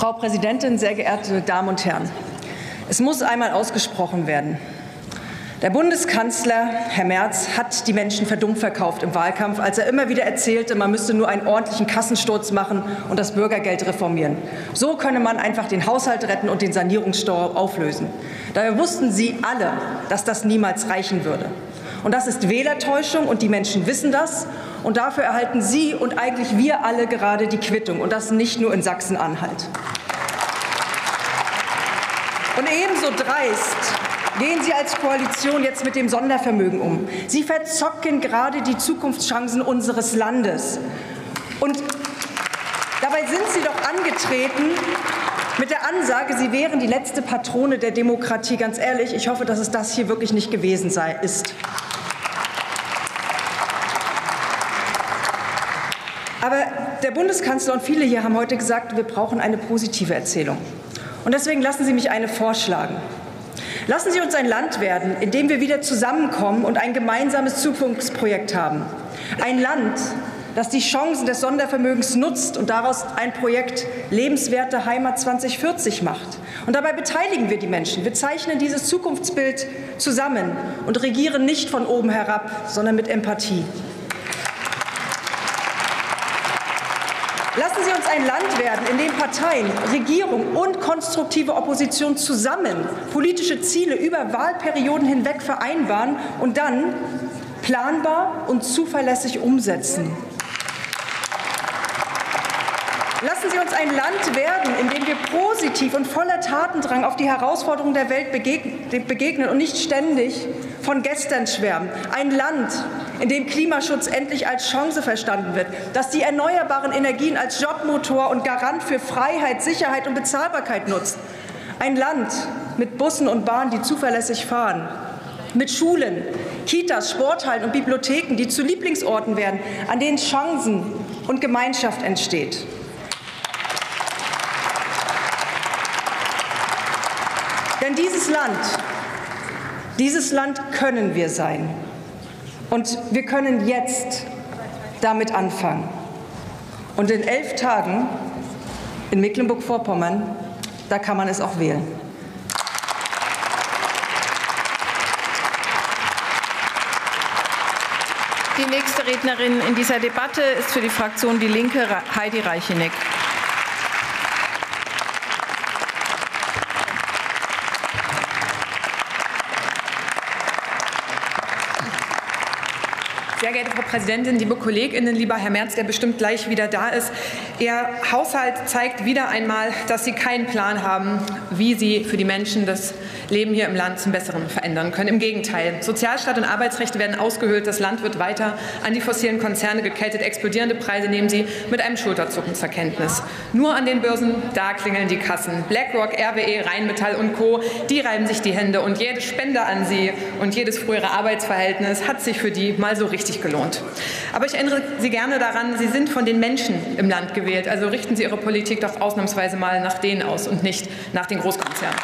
Frau Präsidentin, sehr geehrte Damen und Herren! Es muss einmal ausgesprochen werden. Der Bundeskanzler, Herr Merz, hat die Menschen für dumm verkauft im Wahlkampf, als er immer wieder erzählte, man müsste nur einen ordentlichen Kassensturz machen und das Bürgergeld reformieren. So könne man einfach den Haushalt retten und den Sanierungsstau auflösen. Dabei wussten Sie alle, dass das niemals reichen würde. Und das ist Wählertäuschung, und die Menschen wissen das. Und dafür erhalten Sie und eigentlich wir alle gerade die Quittung, und das nicht nur in Sachsen-Anhalt. Und ebenso dreist gehen Sie als Koalition jetzt mit dem Sondervermögen um. Sie verzocken gerade die Zukunftschancen unseres Landes. Und dabei sind Sie doch angetreten mit der Ansage, Sie wären die letzte Patrone der Demokratie. Ganz ehrlich, ich hoffe, dass es das hier wirklich nicht gewesen ist. Aber der Bundeskanzler und viele hier haben heute gesagt, wir brauchen eine positive Erzählung. Und deswegen lassen Sie mich eine vorschlagen. Lassen Sie uns ein Land werden, in dem wir wieder zusammenkommen und ein gemeinsames Zukunftsprojekt haben. Ein Land, das die Chancen des Sondervermögens nutzt und daraus ein Projekt Lebenswerte Heimat 2040 macht. Und dabei beteiligen wir die Menschen. Wir zeichnen dieses Zukunftsbild zusammen und regieren nicht von oben herab, sondern mit Empathie. Lassen Sie uns ein Land werden, in dem Parteien, Regierung und konstruktive Opposition zusammen politische Ziele über Wahlperioden hinweg vereinbaren und dann planbar und zuverlässig umsetzen. Lassen Sie uns ein Land werden, in dem wir positiv und voller Tatendrang auf die Herausforderungen der Welt begegnen und nicht ständig von gestern schwärmen. Ein Land, in dem Klimaschutz endlich als Chance verstanden wird, dass die erneuerbaren Energien als Jobmotor und Garant für Freiheit, Sicherheit und Bezahlbarkeit nutzt. Ein Land mit Bussen und Bahnen, die zuverlässig fahren. Mit Schulen, Kitas, Sporthallen und Bibliotheken, die zu Lieblingsorten werden, an denen Chancen und Gemeinschaft entsteht. Denn dieses Land können wir sein. Und wir können jetzt damit anfangen. Und in 11 Tagen in Mecklenburg-Vorpommern, da kann man es auch wählen. Die nächste Rednerin in dieser Debatte ist für die Fraktion Die Linke Heidi Reicheneck. Sehr geehrte Frau Präsidentin, liebe KollegInnen, lieber Herr Merz, der bestimmt gleich wieder da ist. Ihr Haushalt zeigt wieder einmal, dass Sie keinen Plan haben, wie Sie für die Menschen das Leben hier im Land zum Besseren verändern können. Im Gegenteil. Sozialstaat und Arbeitsrechte werden ausgehöhlt. Das Land wird weiter an die fossilen Konzerne gekettet. Explodierende Preise nehmen Sie mit einem Schulterzucken zur Kenntnis. Nur an den Börsen, da klingeln die Kassen. BlackRock, RWE, Rheinmetall und Co., die reiben sich die Hände. Und jede Spende an Sie und jedes frühere Arbeitsverhältnis hat sich für die mal so richtig gelohnt. Aber ich erinnere Sie gerne daran, Sie sind von den Menschen im Land gewählt. Also richten Sie Ihre Politik doch ausnahmsweise mal nach denen aus und nicht nach den Großkonzernen.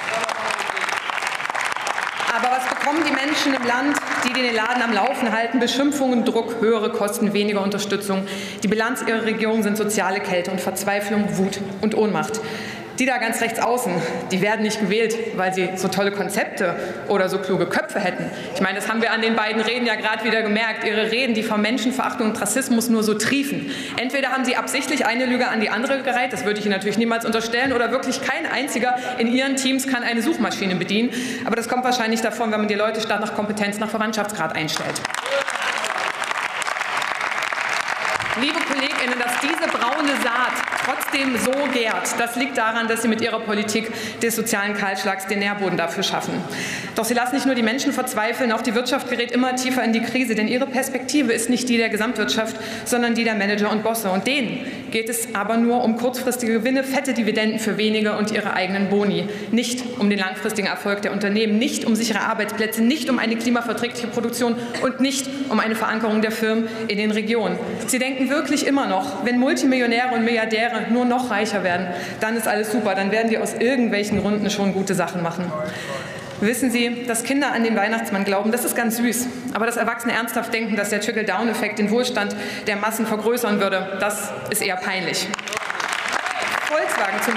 Aber was bekommen die Menschen im Land, die den Laden am Laufen halten? Beschimpfungen, Druck, höhere Kosten, weniger Unterstützung. Die Bilanz ihrer Regierung sind soziale Kälte und Verzweiflung, Wut und Ohnmacht. Die da ganz rechts außen, die werden nicht gewählt, weil sie so tolle Konzepte oder so kluge Köpfe hätten. Ich meine, das haben wir an den beiden Reden ja gerade wieder gemerkt. Ihre Reden, die von Menschenverachtung und Rassismus nur so triefen. Entweder haben Sie absichtlich eine Lüge an die andere gereiht, das würde ich Ihnen natürlich niemals unterstellen, oder wirklich kein einziger in Ihren Teams kann eine Suchmaschine bedienen. Aber das kommt wahrscheinlich davon, wenn man die Leute statt nach Kompetenz nach Verwandtschaftsgrad einstellt. Liebe KollegInnen, dass diese braune Saat trotzdem so gärt, das liegt daran, dass Sie mit Ihrer Politik des sozialen Kahlschlags den Nährboden dafür schaffen. Doch Sie lassen nicht nur die Menschen verzweifeln, auch die Wirtschaft gerät immer tiefer in die Krise, denn Ihre Perspektive ist nicht die der Gesamtwirtschaft, sondern die der Manager und Bosse. Und denen geht es aber nur um kurzfristige Gewinne, fette Dividenden für wenige und ihre eigenen Boni. Nicht um den langfristigen Erfolg der Unternehmen, nicht um sichere Arbeitsplätze, nicht um eine klimaverträgliche Produktion und nicht um eine Verankerung der Firmen in den Regionen. Sie denken wirklich immer noch, wenn Multimillionäre und Milliardäre nur noch reicher werden, dann ist alles super, dann werden die aus irgendwelchen Gründen schon gute Sachen machen. Wissen Sie, dass Kinder an den Weihnachtsmann glauben, das ist ganz süß. Aber dass Erwachsene ernsthaft denken, dass der Trickle-Down-Effekt den Wohlstand der Massen vergrößern würde, das ist eher peinlich. Volkswagen zum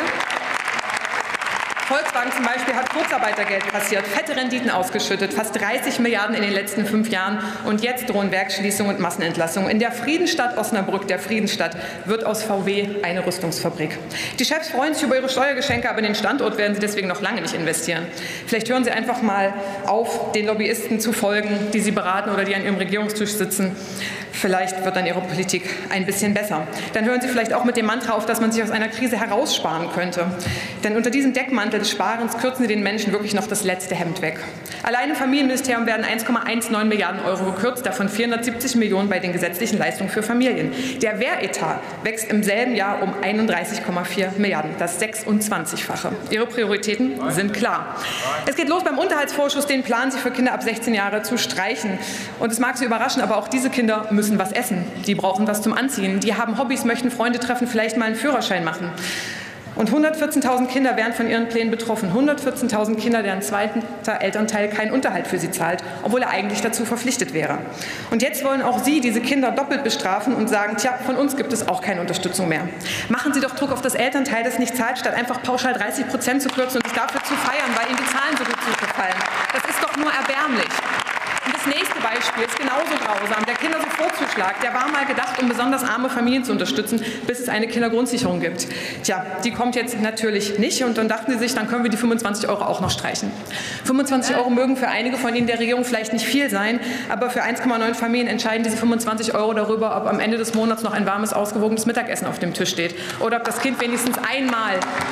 Beispiel hat Kurzarbeitergeld kassiert, fette Renditen ausgeschüttet, fast 30 Milliarden in den letzten 5 Jahren. Und jetzt drohen Werksschließungen und Massenentlassungen. In der Friedensstadt Osnabrück, der Friedensstadt, wird aus VW eine Rüstungsfabrik. Die Chefs freuen sich über ihre Steuergeschenke, aber in den Standort werden sie deswegen noch lange nicht investieren. Vielleicht hören Sie einfach mal auf, den Lobbyisten zu folgen, die Sie beraten oder die an Ihrem Regierungstisch sitzen. Vielleicht wird dann Ihre Politik ein bisschen besser. Dann hören Sie vielleicht auch mit dem Mantra auf, dass man sich aus einer Krise heraussparen könnte. Denn unter diesem Deckmantel des Sparens kürzen Sie den Menschen wirklich noch das letzte Hemd weg. Allein im Familienministerium werden 1,19 Milliarden Euro gekürzt, davon 470 Millionen bei den gesetzlichen Leistungen für Familien. Der Wehretat wächst im selben Jahr um 31,4 Milliarden, das 26-fache. Ihre Prioritäten sind klar. Es geht los beim Unterhaltsvorschuss, den planen Sie für Kinder ab 16 Jahre zu streichen. Und es mag Sie überraschen, aber auch diese Kinder müssen was essen. Die brauchen was zum Anziehen. Die haben Hobbys, möchten Freunde treffen, vielleicht mal einen Führerschein machen. Und 114.000 Kinder wären von ihren Plänen betroffen. 114.000 Kinder, deren zweiter Elternteil keinen Unterhalt für sie zahlt, obwohl er eigentlich dazu verpflichtet wäre. Und jetzt wollen auch Sie diese Kinder doppelt bestrafen und sagen, tja, von uns gibt es auch keine Unterstützung mehr. Machen Sie doch Druck auf das Elternteil, das nicht zahlt, statt einfach pauschal 30% zu kürzen und sich dafür zu feiern, weil Ihnen die Zahlen so gut zugefallen. Das ist doch nur erbärmlich. Und das nächste Beispiel ist genauso grausam. Der Kindersofortzuschlag, der war mal gedacht, um besonders arme Familien zu unterstützen, bis es eine Kindergrundsicherung gibt. Tja, die kommt jetzt natürlich nicht und dann dachten sie sich, dann können wir die 25 € auch noch streichen. 25 € mögen für einige von Ihnen der Regierung vielleicht nicht viel sein, aber für 1,9 Familien entscheiden diese 25 € darüber, ob am Ende des Monats noch ein warmes, ausgewogenes Mittagessen auf dem Tisch steht oder ob das Kind wenigstens einmal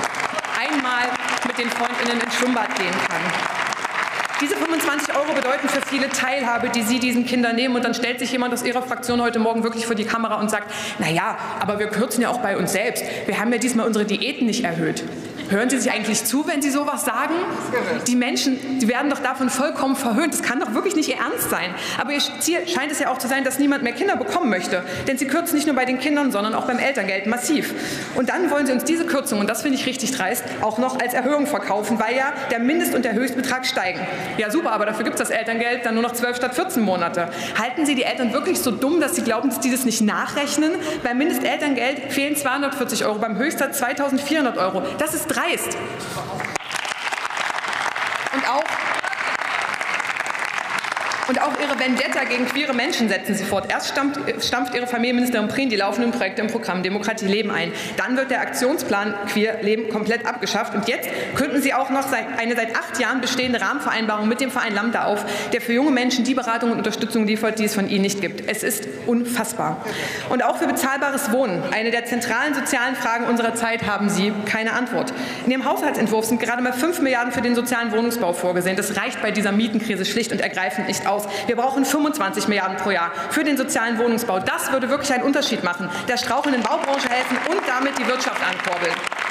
mit den FreundInnen ins Schwimmbad gehen kann. Diese 25 € bedeuten für viele Teilhabe, die Sie diesen Kindern nehmen. Und dann stellt sich jemand aus Ihrer Fraktion heute Morgen wirklich vor die Kamera und sagt, naja, aber wir kürzen ja auch bei uns selbst. Wir haben ja diesmal unsere Diäten nicht erhöht. Hören Sie sich eigentlich zu, wenn Sie sowas sagen? Die Menschen, die werden doch davon vollkommen verhöhnt. Das kann doch wirklich nicht Ihr Ernst sein. Aber Ihr Ziel scheint es ja auch zu sein, dass niemand mehr Kinder bekommen möchte. Denn Sie kürzen nicht nur bei den Kindern, sondern auch beim Elterngeld massiv. Und dann wollen Sie uns diese Kürzung, und das finde ich richtig dreist, auch noch als Erhöhung verkaufen, weil ja der Mindest- und der Höchstbetrag steigen. Ja super, aber dafür gibt es das Elterngeld dann nur noch 12 statt 14 Monate. Halten Sie die Eltern wirklich so dumm, dass Sie glauben, dass die das nicht nachrechnen? Beim Mindestelterngeld fehlen 240 €, beim Höchstsatz 2.400 €. Das ist dreist. Und auch Ihre Vendetta gegen queere Menschen setzen Sie fort. Erst stampft Ihre Familienministerin Prien die laufenden Projekte im Programm Demokratie Leben ein. Dann wird der Aktionsplan Queer Leben komplett abgeschafft. Und jetzt künden Sie auch noch eine seit 8 Jahren bestehende Rahmenvereinbarung mit dem Verein Lambda auf, der für junge Menschen die Beratung und Unterstützung liefert, die es von Ihnen nicht gibt. Es ist unfassbar. Und auch für bezahlbares Wohnen, eine der zentralen sozialen Fragen unserer Zeit, haben Sie keine Antwort. In Ihrem Haushaltsentwurf sind gerade mal 5 Milliarden für den sozialen Wohnungsbau vorgesehen. Das reicht bei dieser Mietenkrise schlicht und ergreifend nicht aus. Wir brauchen 25 Milliarden pro Jahr für den sozialen Wohnungsbau. Das würde wirklich einen Unterschied machen, der strauchelnden Baubranche helfen und damit die Wirtschaft ankurbeln.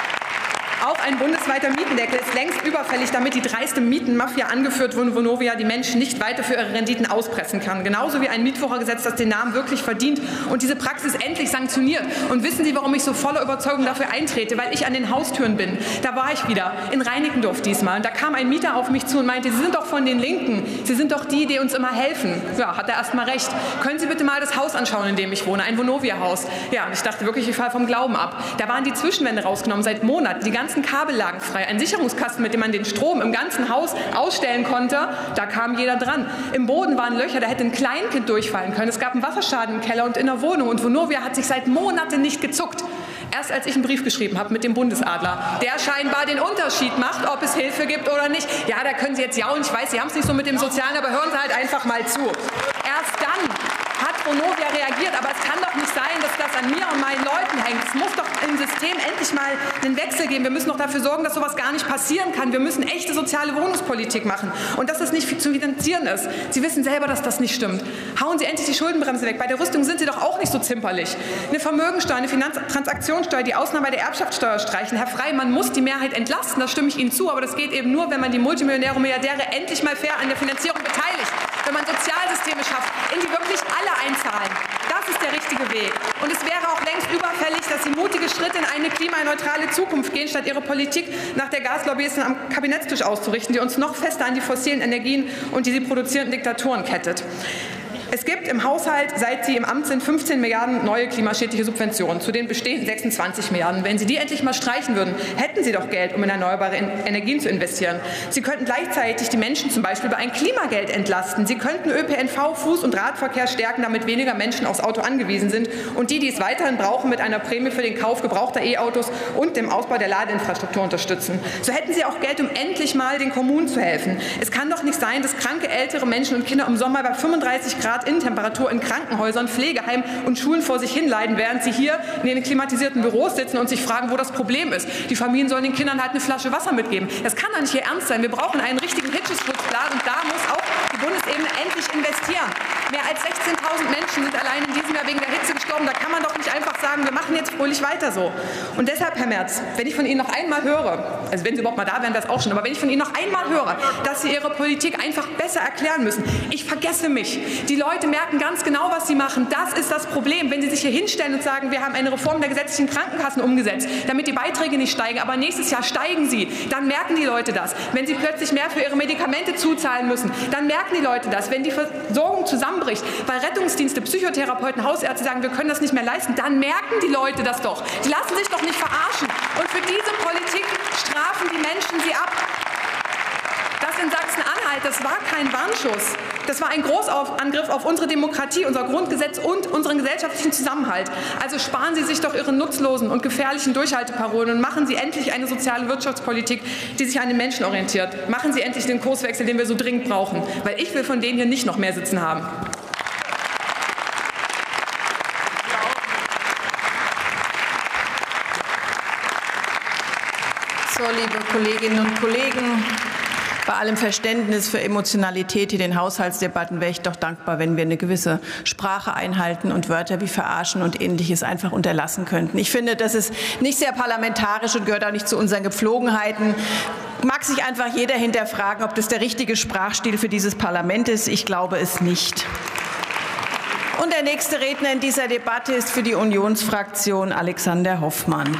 Auch ein bundesweiter Mietendeckel ist längst überfällig, damit die dreiste Mietenmafia, angeführt von Vonovia, die Menschen nicht weiter für ihre Renditen auspressen kann. Genauso wie ein Mietwuchergesetz, das den Namen wirklich verdient und diese Praxis endlich sanktioniert. Und wissen Sie, warum ich so voller Überzeugung dafür eintrete? Weil ich an den Haustüren bin. Da war ich wieder, in Reinickendorf diesmal. Und da kam ein Mieter auf mich zu und meinte, Sie sind doch von den Linken. Sie sind doch die, die uns immer helfen. Ja, hat er erst mal recht. Können Sie bitte mal das Haus anschauen, in dem ich wohne? Ein Vonovia-Haus. Ja, und ich dachte wirklich, ich falle vom Glauben ab. Da waren die Zwischenwände rausgenommen seit Monaten. Die ganzen Kabel lagen frei. Ein Sicherungskasten, mit dem man den Strom im ganzen Haus ausstellen konnte, da kam jeder dran. Im Boden waren Löcher, da hätte ein Kleinkind durchfallen können. Es gab einen Wasserschaden im Keller und in der Wohnung. Und Vonovia hat sich seit Monaten nicht gezuckt. Erst als ich einen Brief geschrieben habe mit dem Bundesadler, der scheinbar den Unterschied macht, ob es Hilfe gibt oder nicht. Ja, da können Sie jetzt jaulen. Ich weiß, Sie haben es nicht so mit dem Sozialen, aber hören Sie halt einfach mal zu. Erst dann hat Vonovia reagiert, aber es kann doch nicht sein, dass das an mir und meinen Leuten hängt. Es muss doch im System endlich mal einen Wechsel geben. Wir müssen doch dafür sorgen, dass sowas gar nicht passieren kann. Wir müssen echte soziale Wohnungspolitik machen und dass das nicht zu finanzieren ist. Sie wissen selber, dass das nicht stimmt. Hauen Sie endlich die Schuldenbremse weg. Bei der Rüstung sind Sie doch auch nicht so zimperlich. Eine Vermögensteuer, eine Finanztransaktionssteuer, die Ausnahme bei der Erbschaftssteuer streichen. Herr Frey, man muss die Mehrheit entlasten, da stimme ich Ihnen zu, aber das geht eben nur, wenn man die Multimillionäre und Milliardäre endlich mal fair an der Finanzierung beteiligt. Wenn man Sozialsysteme schafft, in die wirklich alle einzahlen. Das ist der richtige Weg. Und es wäre auch längst überfällig, dass Sie mutige Schritte in eine klimaneutrale Zukunft gehen, statt Ihre Politik nach der Gaslobbyisten am Kabinettstisch auszurichten, die uns noch fester an die fossilen Energien und die sie produzierenden Diktaturen kettet. Es gibt im Haushalt, seit Sie im Amt sind, 15 Milliarden neue klimaschädliche Subventionen zu den bestehenden 26 Milliarden. Wenn Sie die endlich mal streichen würden, hätten Sie doch Geld, um in erneuerbare Energien zu investieren. Sie könnten gleichzeitig die Menschen zum Beispiel über ein Klimageld entlasten. Sie könnten ÖPNV, Fuß- und Radverkehr stärken, damit weniger Menschen aufs Auto angewiesen sind und die es weiterhin brauchen, mit einer Prämie für den Kauf gebrauchter E-Autos und dem Ausbau der Ladeinfrastruktur unterstützen. So hätten Sie auch Geld, um endlich mal den Kommunen zu helfen. Es kann doch nicht sein, dass kranke ältere Menschen und Kinder im Sommer bei 35 Grad Innentemperatur in Krankenhäusern, Pflegeheimen und Schulen vor sich hin leiden, während sie hier in den klimatisierten Büros sitzen und sich fragen, wo das Problem ist. Die Familien sollen den Kindern halt eine Flasche Wasser mitgeben. Das kann doch nicht hier ernst sein. Wir brauchen einen richtigen Hitzeschutzplan und da muss auch die Bundesebene endlich investieren. Mehr als 16.000 Menschen sind allein in diesem Jahr wegen der Hitze gestorben. Da kann man doch nicht einfach sagen, wir machen jetzt fröhlich weiter so. Und deshalb, Herr Merz, wenn ich von Ihnen noch einmal höre, also wenn Sie überhaupt mal da wären, wäre das auch schon, aber wenn ich von Ihnen noch einmal höre, dass Sie Ihre Politik einfach besser erklären müssen, ich vergesse mich. Die Leute merken ganz genau, was sie machen. Das ist das Problem. Wenn Sie sich hier hinstellen und sagen, wir haben eine Reform der gesetzlichen Krankenkassen umgesetzt, damit die Beiträge nicht steigen, aber nächstes Jahr steigen sie, dann merken die Leute das. Wenn sie plötzlich mehr für ihre Medikamente zuzahlen müssen, dann merken die Leute das. Wenn die Versorgung zusammenbricht, weil Rettungsdienste, Psychotherapeuten, Hausärzte sagen, wir können das nicht mehr leisten, dann merken die Leute das doch. Die lassen sich doch nicht verarschen. Und für diese Politik strafen die Menschen sie ab. Das in Sachsen-Anhalt, das war kein Warnschuss. Das war ein Großangriff auf unsere Demokratie, unser Grundgesetz und unseren gesellschaftlichen Zusammenhalt. Also sparen Sie sich doch Ihre nutzlosen und gefährlichen Durchhalteparolen und machen Sie endlich eine soziale Wirtschaftspolitik, die sich an den Menschen orientiert. Machen Sie endlich den Kurswechsel, den wir so dringend brauchen. Weil ich will von denen hier nicht noch mehr sitzen haben. So, liebe Kolleginnen und Kollegen, bei allem Verständnis für Emotionalität in den Haushaltsdebatten wäre ich doch dankbar, wenn wir eine gewisse Sprache einhalten und Wörter wie verarschen und Ähnliches einfach unterlassen könnten. Ich finde, das ist nicht sehr parlamentarisch und gehört auch nicht zu unseren Gepflogenheiten. Mag sich einfach jeder hinterfragen, ob das der richtige Sprachstil für dieses Parlament ist. Ich glaube es nicht. Und der nächste Redner in dieser Debatte ist für die Unionsfraktion Alexander Hoffmann.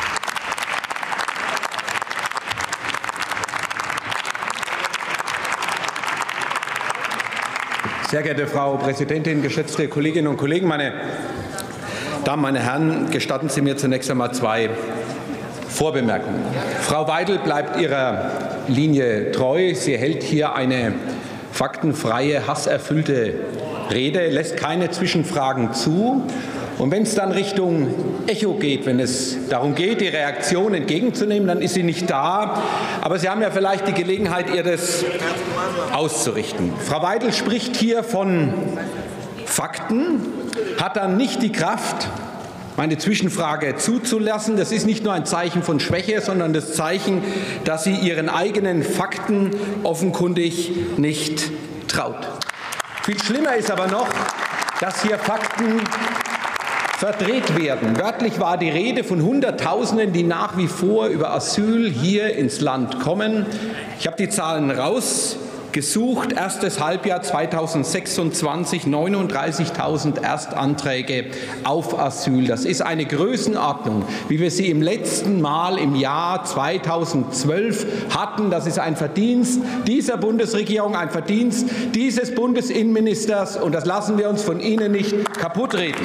Sehr geehrte Frau Präsidentin, geschätzte Kolleginnen und Kollegen, meine Damen, meine Herren, gestatten Sie mir zunächst einmal zwei Vorbemerkungen. Frau Weidel bleibt ihrer Linie treu. Sie hält hier eine faktenfreie, hasserfüllte Rede, lässt keine Zwischenfragen zu. Und wenn es dann Richtung Echo geht, wenn es darum geht, die Reaktion entgegenzunehmen, dann ist sie nicht da. Aber Sie haben ja vielleicht die Gelegenheit, ihr das auszurichten. Frau Weidel spricht hier von Fakten, hat dann nicht die Kraft, meine Zwischenfrage zuzulassen. Das ist nicht nur ein Zeichen von Schwäche, sondern das Zeichen, dass sie ihren eigenen Fakten offenkundig nicht traut. Viel schlimmer ist aber noch, dass hier Fakten verdreht werden. Wörtlich war die Rede von Hunderttausenden, die nach wie vor über Asyl hier ins Land kommen. Ich habe die Zahlen rausgesucht. Erstes Halbjahr 2026, 39.000 Erstanträge auf Asyl. Das ist eine Größenordnung, wie wir sie im letzten Mal im Jahr 2012 hatten. Das ist ein Verdienst dieser Bundesregierung, ein Verdienst dieses Bundesinnenministers. Und das lassen wir uns von Ihnen nicht kaputtreden.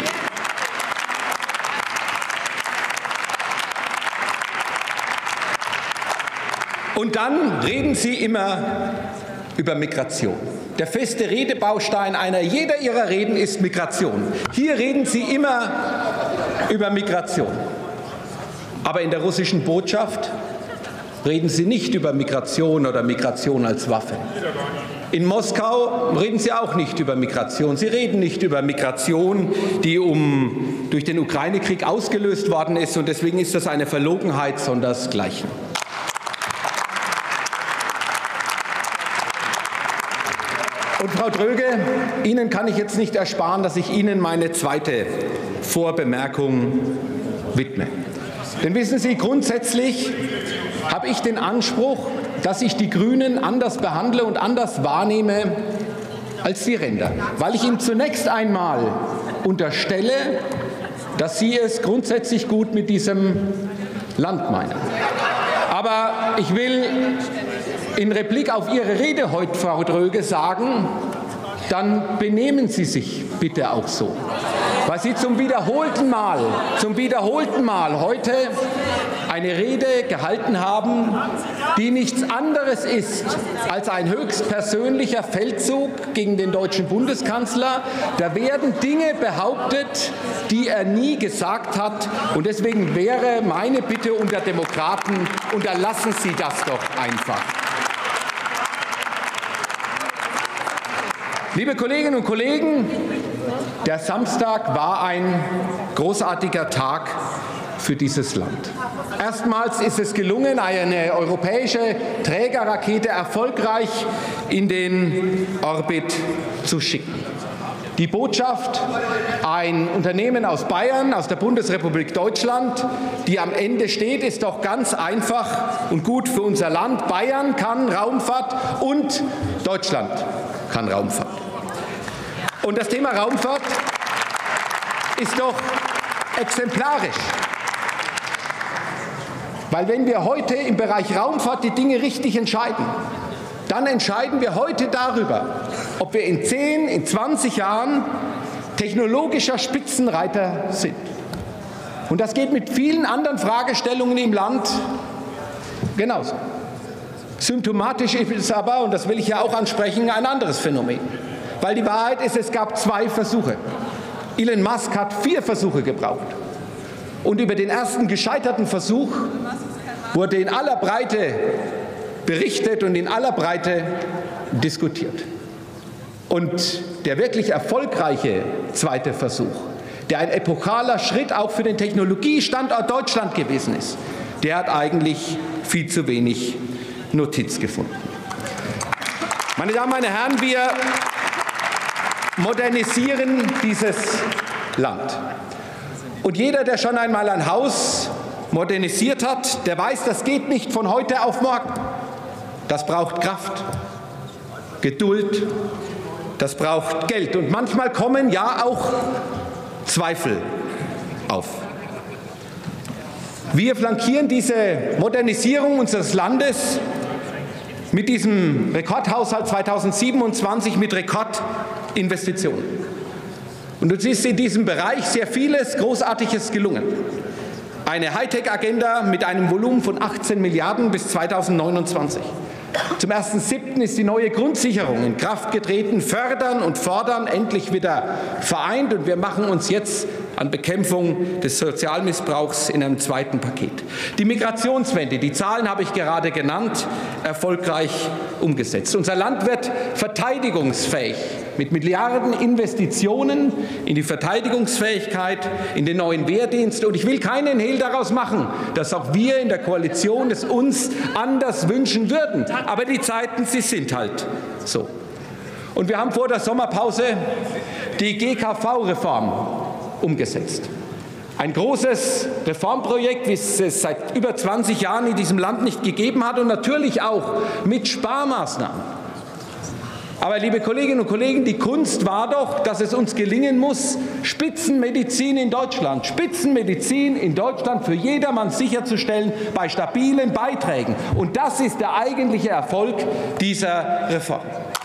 Und dann reden Sie immer über Migration. Der feste Redebaustein jeder Ihrer Reden ist Migration. Hier reden Sie immer über Migration. Aber in der russischen Botschaft reden Sie nicht über Migration oder Migration als Waffe. In Moskau reden Sie auch nicht über Migration. Sie reden nicht über Migration, die durch den Ukraine-Krieg ausgelöst worden ist. Und deswegen ist das eine Verlogenheit sondersgleichen. Und Frau Dröge, Ihnen kann ich jetzt nicht ersparen, dass ich Ihnen meine zweite Vorbemerkung widme. Denn wissen Sie, grundsätzlich habe ich den Anspruch, dass ich die Grünen anders behandle und anders wahrnehme als die Ränder. Weil ich Ihnen zunächst einmal unterstelle, dass Sie es grundsätzlich gut mit diesem Land meinen. Aber ich will in Replik auf Ihre Rede heute, Frau Dröge, sagen, dann benehmen Sie sich bitte auch so. Weil Sie zum wiederholten Mal heute eine Rede gehalten haben, die nichts anderes ist als ein höchstpersönlicher Feldzug gegen den deutschen Bundeskanzler. Da werden Dinge behauptet, die er nie gesagt hat. Und deswegen wäre meine Bitte unter Demokraten, unterlassen Sie das doch einfach. Liebe Kolleginnen und Kollegen, der Samstag war ein großartiger Tag für dieses Land. Erstmals ist es gelungen, eine europäische Trägerrakete erfolgreich in den Orbit zu schicken. Die Botschaft, ein Unternehmen aus Bayern, aus der Bundesrepublik Deutschland, die am Ende steht, ist doch ganz einfach und gut für unser Land. Bayern kann Raumfahrt und Deutschland kann Raumfahrt. Und das Thema Raumfahrt ist doch exemplarisch. Weil wenn wir heute im Bereich Raumfahrt die Dinge richtig entscheiden, dann entscheiden wir heute darüber, ob wir in 10, in 20 Jahren technologischer Spitzenreiter sind. Und das geht mit vielen anderen Fragestellungen im Land genauso. Symptomatisch ist es aber, und das will ich ja auch ansprechen, ein anderes Phänomen. Weil die Wahrheit ist, es gab 2 Versuche. Elon Musk hat 4 Versuche gebraucht. Und über den ersten gescheiterten Versuch wurde in aller Breite berichtet und in aller Breite diskutiert. Und der wirklich erfolgreiche zweite Versuch, der ein epochaler Schritt auch für den Technologiestandort Deutschland gewesen ist, der hat eigentlich viel zu wenig Notiz gefunden. Meine Damen, meine Herren, wir modernisieren dieses Land. Und jeder, der schon einmal ein Haus modernisiert hat, der weiß, das geht nicht von heute auf morgen. Das braucht Kraft, Geduld, das braucht Geld. Und manchmal kommen ja auch Zweifel auf. Wir flankieren diese Modernisierung unseres Landes mit diesem Rekordhaushalt 2027 mit Rekordinvestitionen. Und es ist in diesem Bereich sehr vieles Großartiges gelungen. Eine Hightech-Agenda mit einem Volumen von 18 Milliarden bis 2029. Zum 1.7. ist die neue Grundsicherung in Kraft getreten. Fördern und fordern endlich wieder vereint. Und wir machen uns jetzt an Bekämpfung des Sozialmissbrauchs in einem zweiten Paket. Die Migrationswende, die Zahlen habe ich gerade genannt, erfolgreich umgesetzt. Unser Land wird verteidigungsfähig mit Milliarden Investitionen in die Verteidigungsfähigkeit, in den neuen Wehrdienst. Und ich will keinen Hehl daraus machen, dass auch wir in der Koalition es uns anders wünschen würden. Aber die Zeiten, sie sind halt so. Und wir haben vor der Sommerpause die GKV-Reform umgesetzt. Ein großes Reformprojekt, wie es seit über 20 Jahren in diesem Land nicht gegeben hat und natürlich auch mit Sparmaßnahmen. Aber, liebe Kolleginnen und Kollegen, die Kunst war doch, dass es uns gelingen muss, Spitzenmedizin in Deutschland für jedermann sicherzustellen bei stabilen Beiträgen. Und das ist der eigentliche Erfolg dieser Reform.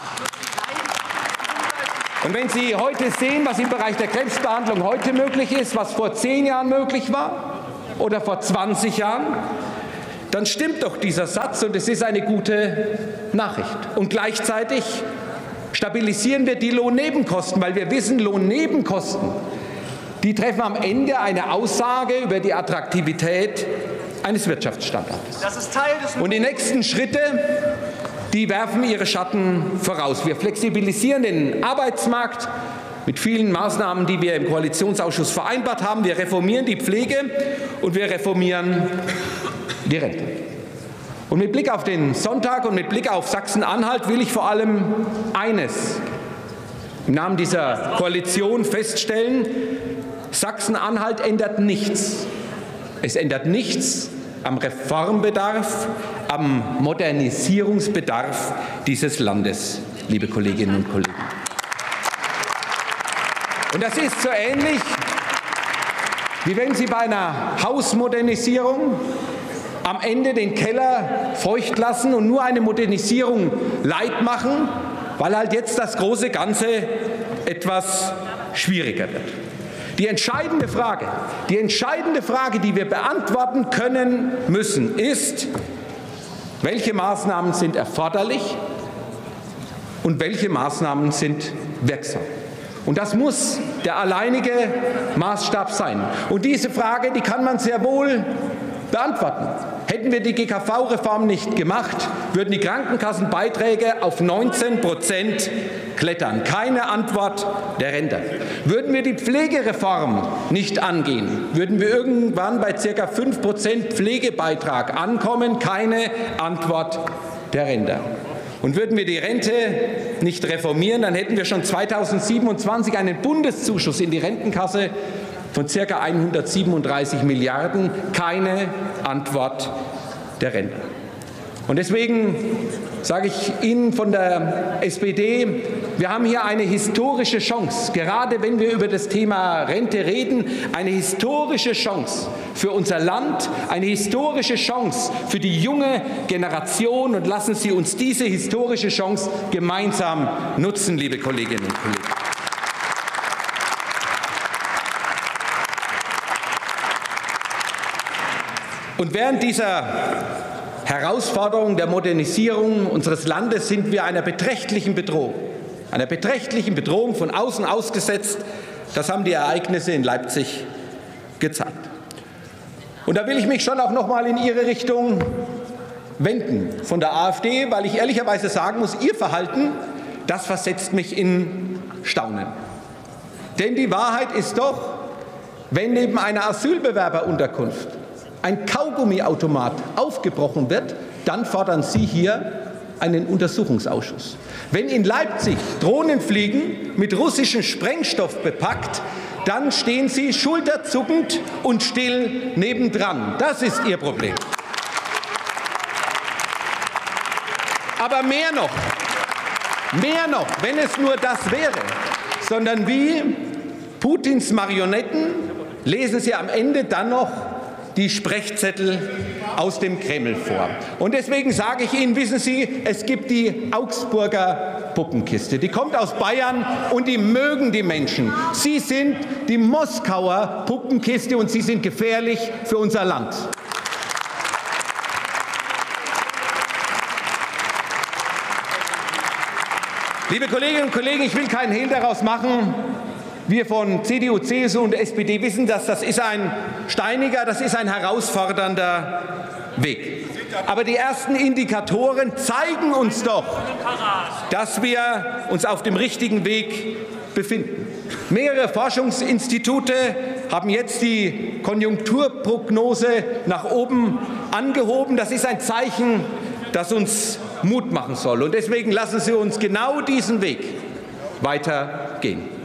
Und wenn Sie heute sehen, was im Bereich der Krebsbehandlung heute möglich ist, was vor 10 Jahren möglich war oder vor 20 Jahren, dann stimmt doch dieser Satz und es ist eine gute Nachricht. Und gleichzeitig stabilisieren wir die Lohnnebenkosten, weil wir wissen, Lohnnebenkosten, die treffen am Ende eine Aussage über die Attraktivität eines Wirtschaftsstandortes. Das ist Teil des Und die nächsten Schritte, die werfen ihre Schatten voraus. Wir flexibilisieren den Arbeitsmarkt mit vielen Maßnahmen, die wir im Koalitionsausschuss vereinbart haben. Wir reformieren die Pflege und wir reformieren die Rente. Und mit Blick auf den Sonntag und mit Blick auf Sachsen-Anhalt will ich vor allem eines im Namen dieser Koalition feststellen: Sachsen-Anhalt ändert nichts. Es ändert nichts am Reformbedarf, am Modernisierungsbedarf dieses Landes, liebe Kolleginnen und Kollegen. Und das ist so ähnlich, wie wenn Sie bei einer Hausmodernisierung am Ende den Keller feucht lassen und nur eine Modernisierung light machen weil halt jetzt das große Ganze etwas schwieriger wird. Die entscheidende Frage, die wir beantworten können müssen, ist, welche Maßnahmen sind erforderlich und welche Maßnahmen sind wirksam. Und das muss der alleinige Maßstab sein. Und diese Frage, die kann man sehr wohl beantworten. Hätten wir die GKV-Reform nicht gemacht, würden die Krankenkassenbeiträge auf 19% klettern. Keine Antwort der Rentner. Würden wir die Pflegereform nicht angehen, würden wir irgendwann bei ca. 5% Pflegebeitrag ankommen. Keine Antwort der Rentner. Und würden wir die Rente nicht reformieren, dann hätten wir schon 2027 einen Bundeszuschuss in die Rentenkasse von ca. 137 Milliarden. Keine Antwort der Rentner. Und deswegen sage ich Ihnen von der SPD, wir haben hier eine historische Chance, gerade wenn wir über das Thema Rente reden, eine historische Chance für unser Land, eine historische Chance für die junge Generation. Und lassen Sie uns diese historische Chance gemeinsam nutzen, liebe Kolleginnen und Kollegen. Und während dieser Herausforderung der Modernisierung unseres Landes sind wir einer beträchtlichen Bedrohung von außen ausgesetzt. Das haben die Ereignisse in Leipzig gezeigt. Und da will ich mich schon auch noch mal in Ihre Richtung wenden von der AfD, weil ich ehrlicherweise sagen muss, Ihr Verhalten, das versetzt mich in Staunen. Denn die Wahrheit ist doch, wenn neben einer Asylbewerberunterkunft ein Kaugummiautomat aufgebrochen wird, dann fordern Sie hier einen Untersuchungsausschuss. Wenn in Leipzig Drohnen fliegen, mit russischem Sprengstoff bepackt, dann stehen Sie schulterzuckend und still nebendran. Das ist Ihr Problem. Aber mehr noch, wenn es nur das wäre, sondern wie Putins Marionetten lesen Sie am Ende dann noch die Sprechzettel aus dem Kreml vor. Und deswegen sage ich Ihnen, wissen Sie, es gibt die Augsburger Puppenkiste. Die kommt aus Bayern und die mögen die Menschen. Sie sind die Moskauer Puppenkiste und sie sind gefährlich für unser Land. Liebe Kolleginnen und Kollegen, ich will keinen Hehl daraus machen. Wir von CDU, CSU und SPD wissen, dass das ist ein steiniger, das ist ein herausfordernder Weg. Aber die ersten Indikatoren zeigen uns doch, dass wir uns auf dem richtigen Weg befinden. Mehrere Forschungsinstitute haben jetzt die Konjunkturprognose nach oben angehoben. Das ist ein Zeichen, das uns Mut machen soll. Und deswegen lassen Sie uns genau diesen Weg weitergehen.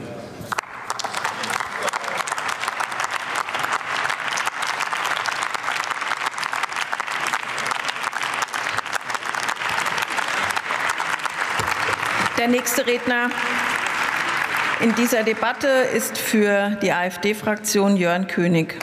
Der nächste Redner in dieser Debatte ist für die AfD-Fraktion Jörn König.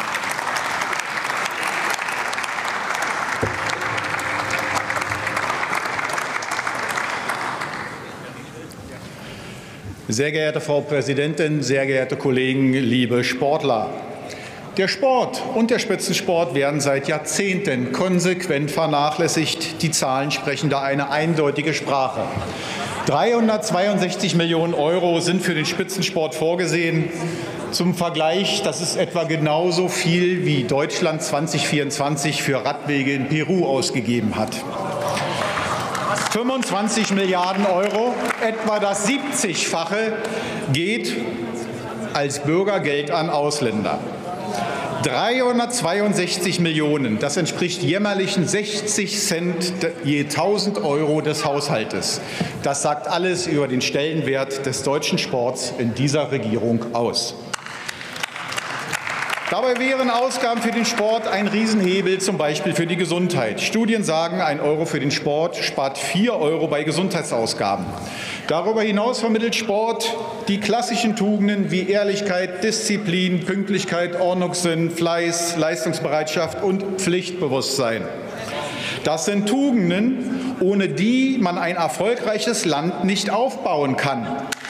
Sehr geehrte Frau Präsidentin, sehr geehrte Kollegen, liebe Sportler! Der Sport und der Spitzensport werden seit Jahrzehnten konsequent vernachlässigt. Die Zahlen sprechen da eine eindeutige Sprache. 362 Millionen € sind für den Spitzensport vorgesehen. Zum Vergleich, das ist etwa genauso viel, wie Deutschland 2024 für Radwege in Peru ausgegeben hat. 25 Milliarden €, etwa das 70-fache, geht als Bürgergeld an Ausländer. 362 Millionen, das entspricht jämmerlichen 60 Cent je 1.000 € des Haushaltes. Das sagt alles über den Stellenwert des deutschen Sports in dieser Regierung aus. Dabei wären Ausgaben für den Sport ein Riesenhebel, zum Beispiel für die Gesundheit. Studien sagen, 1 € für den Sport spart 4 € bei Gesundheitsausgaben. Darüber hinaus vermittelt Sport die klassischen Tugenden wie Ehrlichkeit, Disziplin, Pünktlichkeit, Ordnungssinn, Fleiß, Leistungsbereitschaft und Pflichtbewusstsein. Das sind Tugenden, ohne die man ein erfolgreiches Land nicht aufbauen kann.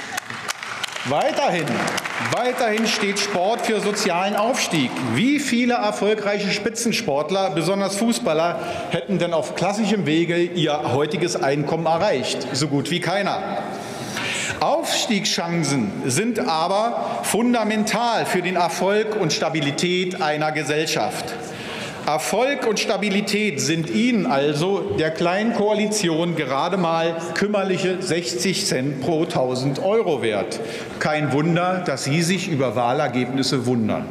Weiterhin steht Sport für sozialen Aufstieg. Wie viele erfolgreiche Spitzensportler, besonders Fußballer, hätten denn auf klassischem Wege ihr heutiges Einkommen erreicht? So gut wie keiner. Aufstiegschancen sind aber fundamental für den Erfolg und Stabilität einer Gesellschaft. Erfolg und Stabilität sind Ihnen also, der kleinen Koalition, gerade mal kümmerliche 60 Cent pro 1.000 € wert. Kein Wunder, dass Sie sich über Wahlergebnisse wundern.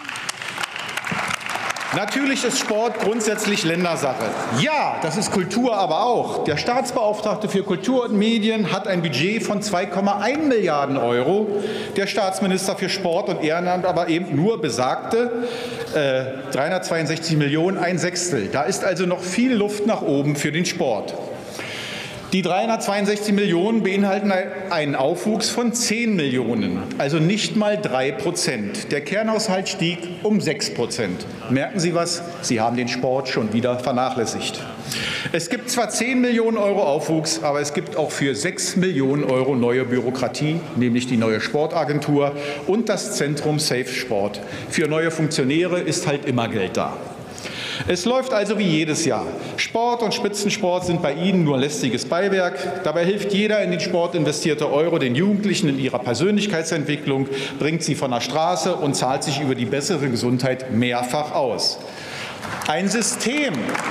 Natürlich ist Sport grundsätzlich Ländersache. Ja, das ist Kultur aber auch. Der Staatsbeauftragte für Kultur und Medien hat ein Budget von 2,1 Milliarden €. Der Staatsminister für Sport und Ehrenamt aber eben nur besagte 362 Millionen, ein Sechstel. Da ist also noch viel Luft nach oben für den Sport. Die 362 Millionen beinhalten einen Aufwuchs von 10 Millionen, also nicht mal 3%. Der Kernhaushalt stieg um 6%. Merken Sie was? Sie haben den Sport schon wieder vernachlässigt. Es gibt zwar 10 Millionen € Aufwuchs, aber es gibt auch für 6 Millionen € neue Bürokratie, nämlich die neue Sportagentur und das Zentrum Safe Sport. Für neue Funktionäre ist halt immer Geld da. Es läuft also wie jedes Jahr. Sport und Spitzensport sind bei Ihnen nur lästiges Beiwerk. Dabei hilft jeder in den Sport investierte Euro den Jugendlichen in ihrer Persönlichkeitsentwicklung, bringt sie von der Straße und zahlt sich über die bessere Gesundheit mehrfach aus. Ein System,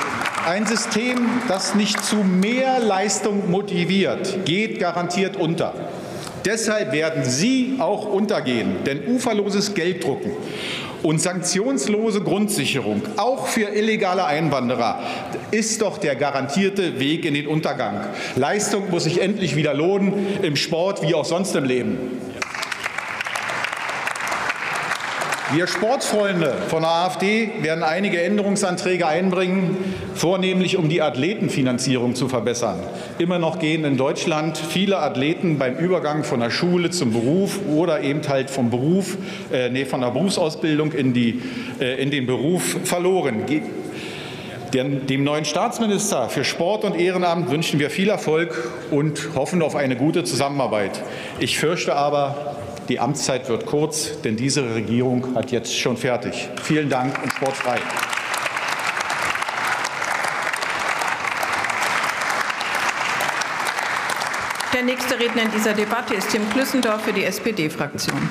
das nicht zu mehr Leistung motiviert, geht garantiert unter. Deshalb werden Sie auch untergehen, denn uferloses Gelddrucken und sanktionslose Grundsicherung, auch für illegale Einwanderer, ist doch der garantierte Weg in den Untergang. Leistung muss sich endlich wieder lohnen, im Sport wie auch sonst im Leben. Wir Sportfreunde von der AfD werden einige Änderungsanträge einbringen, vornehmlich um die Athletenfinanzierung zu verbessern. Immer noch gehen in Deutschland viele Athleten beim Übergang von der Schule zum Beruf oder eben halt von der Berufsausbildung in den Beruf verloren. Dem neuen Staatsminister für Sport und Ehrenamt wünschen wir viel Erfolg und hoffen auf eine gute Zusammenarbeit. Ich fürchte aber, die Amtszeit wird kurz, denn diese Regierung hat jetzt schon fertig. Vielen Dank und Sport frei. Der nächste Redner in dieser Debatte ist Tim Klüssendorf für die SPD-Fraktion.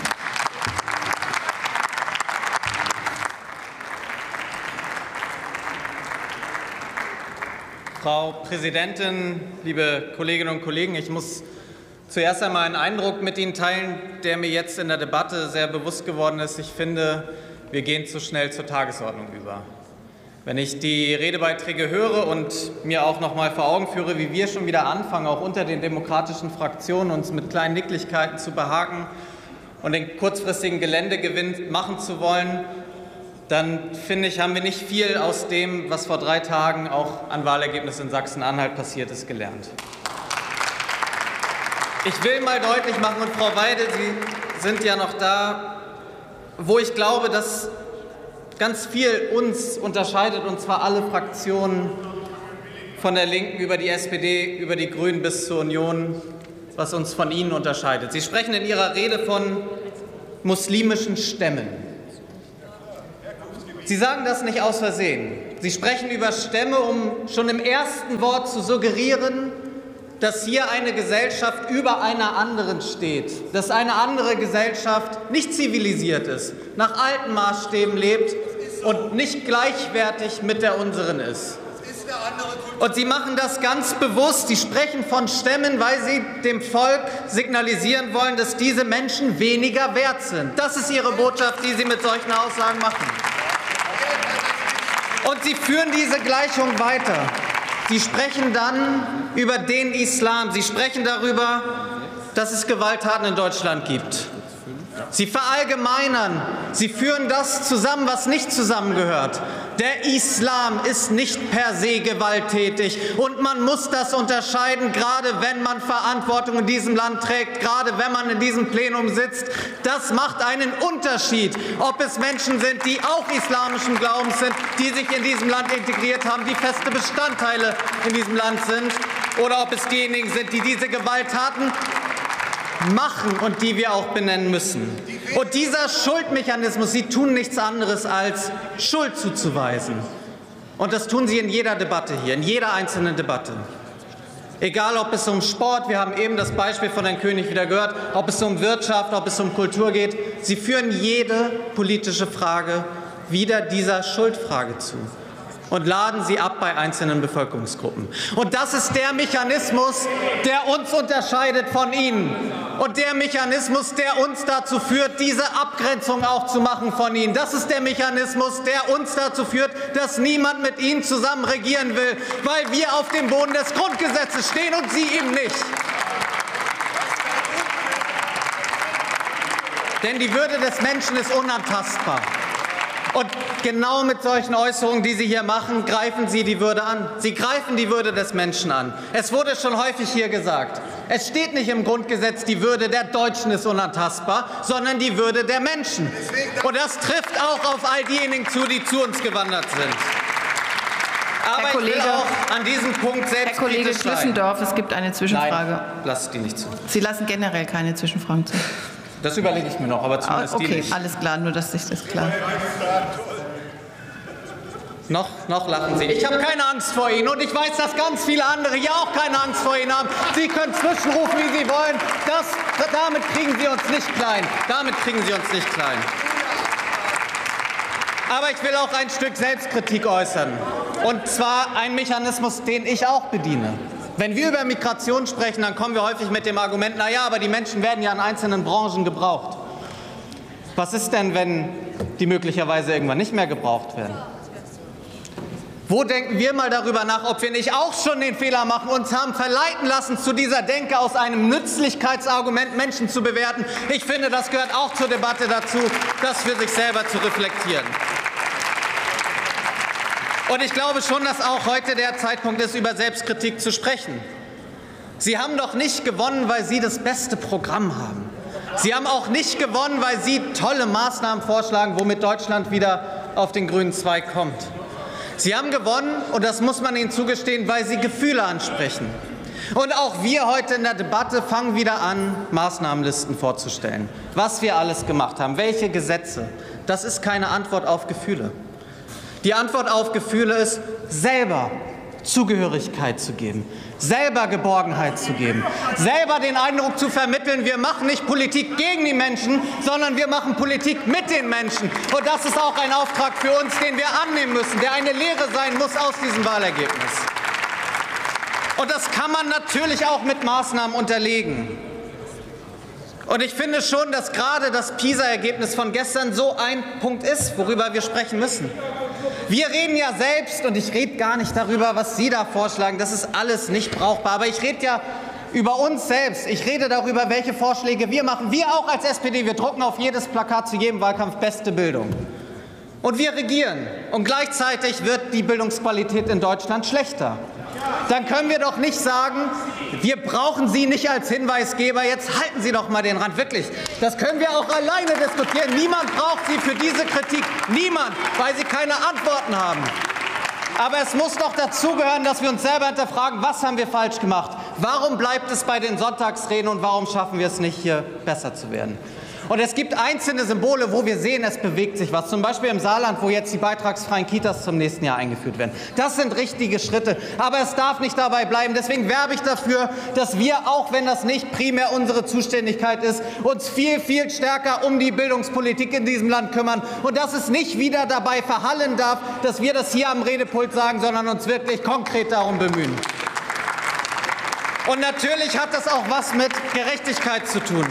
Frau Präsidentin, liebe Kolleginnen und Kollegen! Ich muss zuerst einmal einen Eindruck mit Ihnen teilen, der mir jetzt in der Debatte sehr bewusst geworden ist. Ich finde, wir gehen zu schnell zur Tagesordnung über. Wenn ich die Redebeiträge höre und mir auch noch mal vor Augen führe, wie wir schon wieder anfangen, auch unter den demokratischen Fraktionen uns mit kleinen Nicklichkeiten zu behaken und den kurzfristigen Geländegewinn machen zu wollen, dann finde ich, haben wir nicht viel aus dem, was vor 3 Tagen auch an Wahlergebnissen in Sachsen-Anhalt passiert ist, gelernt. Ich will mal deutlich machen, und Frau Weidel, Sie sind ja noch da, wo ich glaube, dass ganz viel uns unterscheidet, und zwar alle Fraktionen von der Linken über die SPD, über die Grünen bis zur Union, was uns von Ihnen unterscheidet. Sie sprechen in Ihrer Rede von muslimischen Stämmen. Sie sagen das nicht aus Versehen. Sie sprechen über Stämme, um schon im ersten Wort zu suggerieren, dass hier eine Gesellschaft über einer anderen steht, dass eine andere Gesellschaft nicht zivilisiert ist, nach alten Maßstäben lebt und nicht gleichwertig mit der unseren ist. Und Sie machen das ganz bewusst. Sie sprechen von Stämmen, weil Sie dem Volk signalisieren wollen, dass diese Menschen weniger wert sind. Das ist Ihre Botschaft, die Sie mit solchen Aussagen machen. Und Sie führen diese Gleichung weiter. Sie sprechen dann über den Islam. Sie sprechen darüber, dass es Gewalttaten in Deutschland gibt. Sie verallgemeinern. Sie führen das zusammen, was nicht zusammengehört. Der Islam ist nicht per se gewalttätig. Und man muss das unterscheiden, gerade wenn man Verantwortung in diesem Land trägt, gerade wenn man in diesem Plenum sitzt. Das macht einen Unterschied, ob es Menschen sind, die auch islamischen Glaubens sind, die sich in diesem Land integriert haben, die feste Bestandteile in diesem Land sind, oder ob es diejenigen sind, die diese Gewalttaten machen und die wir auch benennen müssen. Und dieser Schuldmechanismus, sie tun nichts anderes als Schuld zuzuweisen. Und das tun sie in jeder Debatte hier, in jeder einzelnen Debatte. Egal, ob es um Sport, wir haben eben das Beispiel von Herrn König wieder gehört, ob es um Wirtschaft, ob es um Kultur geht. Sie führen jede politische Frage wieder dieser Schuldfrage zu und laden sie ab bei einzelnen Bevölkerungsgruppen. Und das ist der Mechanismus, der uns unterscheidet von Ihnen. Und der Mechanismus, der uns dazu führt, diese Abgrenzung auch zu machen von Ihnen. Das ist der Mechanismus, der uns dazu führt, dass niemand mit Ihnen zusammen regieren will, weil wir auf dem Boden des Grundgesetzes stehen und Sie eben nicht. Denn die Würde des Menschen ist unantastbar. Und genau mit solchen Äußerungen, die Sie hier machen, greifen Sie die Würde an. Sie greifen die Würde des Menschen an. Es wurde schon häufig hier gesagt, es steht nicht im Grundgesetz, die Würde der Deutschen ist unantastbar, sondern die Würde der Menschen. Und das trifft auch auf all diejenigen zu, die zu uns gewandert sind. Aber Herr Kollege, ich will auch an diesem Punkt selbst Herr Kollege Schlüssendorf, es gibt eine Zwischenfrage. Nein, lasse die nicht zu. Sie lassen generell keine Zwischenfragen zu. Das überlege ich mir noch, aber zumindest die nicht. Okay, alles klar, nur dass sich das klar. Noch lachen Sie. Ich habe keine Angst vor Ihnen und ich weiß, dass ganz viele andere hier auch keine Angst vor Ihnen haben. Sie können zwischenrufen, wie Sie wollen. Damit kriegen Sie uns nicht klein. Damit kriegen Sie uns nicht klein. Aber ich will auch ein Stück Selbstkritik äußern. Und zwar ein Mechanismus, den ich auch bediene. Wenn wir über Migration sprechen, dann kommen wir häufig mit dem Argument, na ja, aber die Menschen werden ja in einzelnen Branchen gebraucht. Was ist denn, wenn die möglicherweise irgendwann nicht mehr gebraucht werden? Wo denken wir mal darüber nach, ob wir nicht auch schon den Fehler machen, uns haben verleiten lassen, zu dieser Denke aus einem Nützlichkeitsargument Menschen zu bewerten? Ich finde, das gehört auch zur Debatte dazu, das für sich selber zu reflektieren. Und ich glaube schon, dass auch heute der Zeitpunkt ist, über Selbstkritik zu sprechen. Sie haben doch nicht gewonnen, weil Sie das beste Programm haben. Sie haben auch nicht gewonnen, weil Sie tolle Maßnahmen vorschlagen, womit Deutschland wieder auf den grünen Zweig kommt. Sie haben gewonnen, und das muss man Ihnen zugestehen, weil Sie Gefühle ansprechen. Und auch wir heute in der Debatte fangen wieder an, Maßnahmenlisten vorzustellen. Was wir alles gemacht haben, welche Gesetze. Das ist keine Antwort auf Gefühle. Die Antwort auf Gefühle ist, selber Zugehörigkeit zu geben, selber Geborgenheit zu geben, selber den Eindruck zu vermitteln, wir machen nicht Politik gegen die Menschen, sondern wir machen Politik mit den Menschen. Und das ist auch ein Auftrag für uns, den wir annehmen müssen, der eine Lehre sein muss aus diesem Wahlergebnis. Und das kann man natürlich auch mit Maßnahmen unterlegen. Und ich finde schon, dass gerade das PISA-Ergebnis von gestern so ein Punkt ist, worüber wir sprechen müssen. Wir reden ja selbst, und ich rede gar nicht darüber, was Sie da vorschlagen, das ist alles nicht brauchbar, aber ich rede ja über uns selbst. Ich rede darüber, welche Vorschläge wir machen. Wir auch als SPD, wir drucken auf jedes Plakat zu jedem Wahlkampf beste Bildung. Und wir regieren. Und gleichzeitig wird die Bildungsqualität in Deutschland schlechter. Dann können wir doch nicht sagen, wir brauchen Sie nicht als Hinweisgeber, jetzt halten Sie doch mal den Rand. Wirklich, das können wir auch alleine diskutieren. Niemand braucht Sie für diese Kritik. Niemand, weil Sie keine Antworten haben. Aber es muss doch dazugehören, dass wir uns selber hinterfragen, was haben wir falsch gemacht? Warum bleibt es bei den Sonntagsreden und warum schaffen wir es nicht, hier besser zu werden? Und es gibt einzelne Symbole, wo wir sehen, es bewegt sich was. Zum Beispiel im Saarland, wo jetzt die beitragsfreien Kitas zum nächsten Jahr eingeführt werden. Das sind richtige Schritte. Aber es darf nicht dabei bleiben. Deswegen werbe ich dafür, dass wir, auch wenn das nicht primär unsere Zuständigkeit ist, uns viel, viel stärker um die Bildungspolitik in diesem Land kümmern. Und dass es nicht wieder dabei verhallen darf, dass wir das hier am Redepult sagen, sondern uns wirklich konkret darum bemühen. Und natürlich hat das auch was mit Gerechtigkeit zu tun.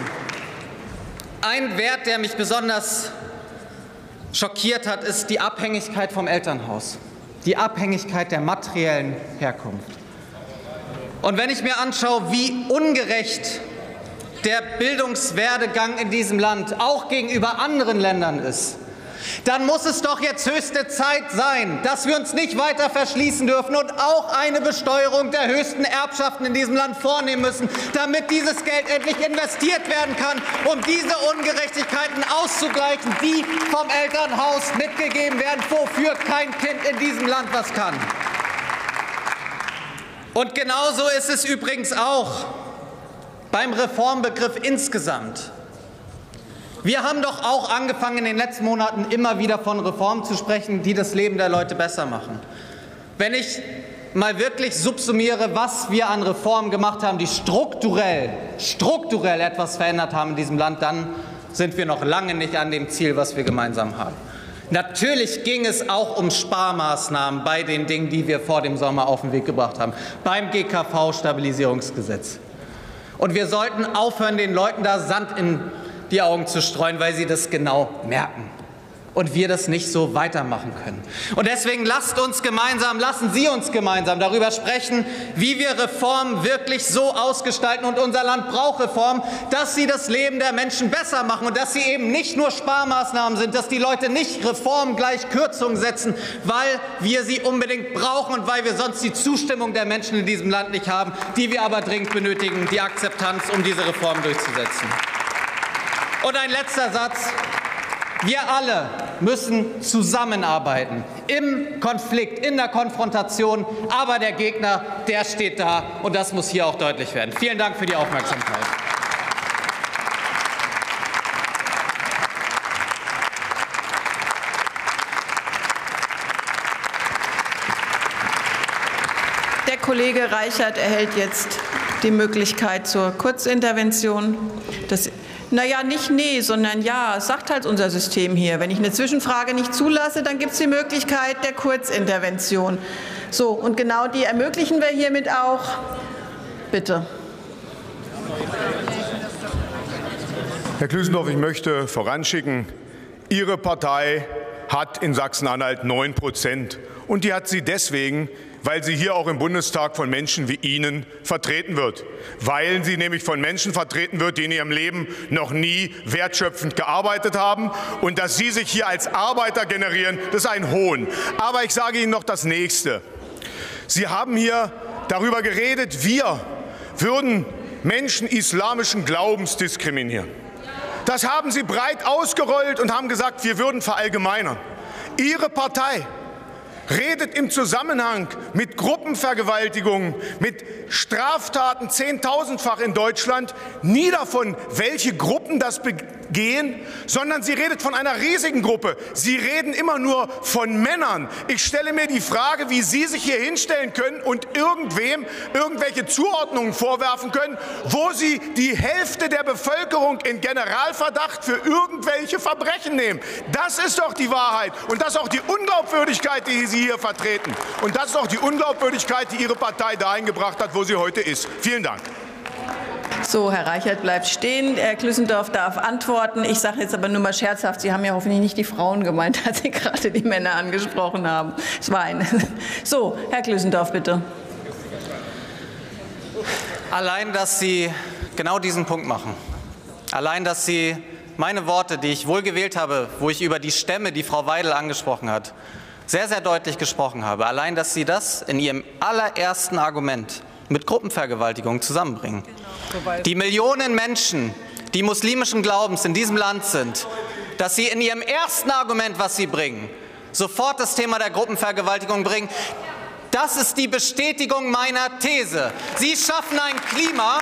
Ein Wert, der mich besonders schockiert hat, ist die Abhängigkeit vom Elternhaus, die Abhängigkeit der materiellen Herkunft. Und wenn ich mir anschaue, wie ungerecht der Bildungswerdegang in diesem Land auch gegenüber anderen Ländern ist, dann muss es doch jetzt höchste Zeit sein, dass wir uns nicht weiter verschließen dürfen und auch eine Besteuerung der höchsten Erbschaften in diesem Land vornehmen müssen, damit dieses Geld endlich investiert werden kann, um diese Ungerechtigkeiten auszugleichen, die vom Elternhaus mitgegeben werden, wofür kein Kind in diesem Land was kann. Und genauso ist es übrigens auch beim Reformbegriff insgesamt. Wir haben doch auch angefangen, in den letzten Monaten immer wieder von Reformen zu sprechen, die das Leben der Leute besser machen. Wenn ich mal wirklich subsumiere, was wir an Reformen gemacht haben, die strukturell etwas verändert haben in diesem Land, dann sind wir noch lange nicht an dem Ziel, was wir gemeinsam haben. Natürlich ging es auch um Sparmaßnahmen bei den Dingen, die wir vor dem Sommer auf den Weg gebracht haben, beim GKV-Stabilisierungsgesetz. Und wir sollten aufhören, den Leuten da Sand in die Augen zu streuen, weil sie das genau merken und wir das nicht so weitermachen können. Und deswegen lassen Sie uns gemeinsam darüber sprechen, wie wir Reformen wirklich so ausgestalten, und unser Land braucht Reformen, dass sie das Leben der Menschen besser machen und dass sie eben nicht nur Sparmaßnahmen sind, dass die Leute nicht Reformen gleich Kürzungen setzen, weil wir sie unbedingt brauchen und weil wir sonst die Zustimmung der Menschen in diesem Land nicht haben, die wir aber dringend benötigen, die Akzeptanz, um diese Reformen durchzusetzen. Und ein letzter Satz. Wir alle müssen zusammenarbeiten, im Konflikt, in der Konfrontation. Aber der Gegner, der steht da, und das muss hier auch deutlich werden. Vielen Dank für die Aufmerksamkeit. Der Kollege Reichert erhält jetzt die Möglichkeit zur Kurzintervention. Naja, nicht nee, sondern ja, sagt halt unser System hier. Wenn ich eine Zwischenfrage nicht zulasse, dann gibt es die Möglichkeit der Kurzintervention. So, und genau die ermöglichen wir hiermit auch. Bitte. Herr Klüsendorf, ich möchte voranschicken, Ihre Partei hat in Sachsen-Anhalt 9%. Und die hat sie deswegen, weil sie hier auch im Bundestag von Menschen wie Ihnen vertreten wird. Weil sie nämlich von Menschen vertreten wird, die in ihrem Leben noch nie wertschöpfend gearbeitet haben. Und dass Sie sich hier als Arbeiter generieren, das ist ein Hohn. Aber ich sage Ihnen noch das Nächste. Sie haben hier darüber geredet, wir würden Menschen islamischen Glaubens diskriminieren. Das haben Sie breit ausgerollt und haben gesagt, wir würden verallgemeinern. Ihre Partei redet im Zusammenhang mit Gruppenvergewaltigungen, mit Straftaten 10.000-fach in Deutschland nie davon, welche Gruppen das begehen, sondern sie redet von einer riesigen Gruppe. Sie reden immer nur von Männern. Ich stelle mir die Frage, wie Sie sich hier hinstellen können und irgendwem irgendwelche Zuordnungen vorwerfen können, wo Sie die Hälfte der Bevölkerung in Generalverdacht für irgendwelche Verbrechen nehmen. Das ist doch die Wahrheit. Und das ist auch die Unglaubwürdigkeit, die Sie hier vertreten. Und das ist auch die Unglaubwürdigkeit, die Ihre Partei dahin gebracht hat, wo sie heute ist. Vielen Dank. So, Herr Reichert bleibt stehen. Herr Klüsendorf darf antworten. Ich sage jetzt aber nur mal scherzhaft, Sie haben ja hoffentlich nicht die Frauen gemeint, als Sie gerade die Männer angesprochen haben. Es war eine. So, Herr Klüsendorf, bitte. Allein, dass Sie genau diesen Punkt machen, allein, dass Sie meine Worte, die ich wohl gewählt habe, wo ich über die Stämme, die Frau Weidel angesprochen hat, sehr, sehr deutlich gesprochen habe, allein, dass Sie das in Ihrem allerersten Argument mit Gruppenvergewaltigung zusammenbringen. Die Millionen Menschen, die muslimischen Glaubens in diesem Land sind, dass Sie in Ihrem ersten Argument, was Sie bringen, sofort das Thema der Gruppenvergewaltigung bringen, das ist die Bestätigung meiner These. Sie schaffen ein Klima,